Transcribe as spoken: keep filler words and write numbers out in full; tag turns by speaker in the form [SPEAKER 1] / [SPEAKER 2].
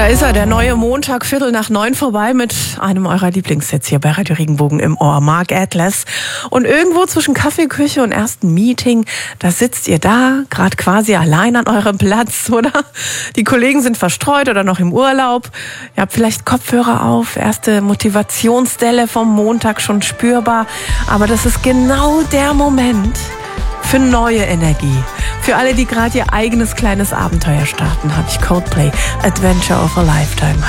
[SPEAKER 1] Da ist er, der neue Montag, Viertel nach neun vorbei mit einem eurer Lieblingssets hier bei Radio Regenbogen im Ohr, Mark Atlas. Und irgendwo zwischen Kaffeeküche und ersten Meeting, da sitzt ihr da, gerade quasi allein an eurem Platz, oder? Die Kollegen sind verstreut oder noch im Urlaub. Ihr habt vielleicht Kopfhörer auf, erste Motivationsdelle vom Montag schon spürbar. Aber das ist genau der Moment für neue Energie. Für alle, die gerade ihr eigenes kleines Abenteuer starten, habe ich Coldplay, Adventure of a Lifetime.